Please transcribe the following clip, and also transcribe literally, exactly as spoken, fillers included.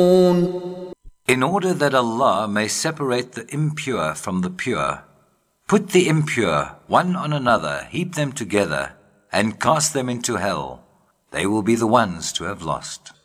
In order that Allah may separate the impure from the pure, put the impure one on another, heap them together, and cast them into hell. They will be the ones to have lost.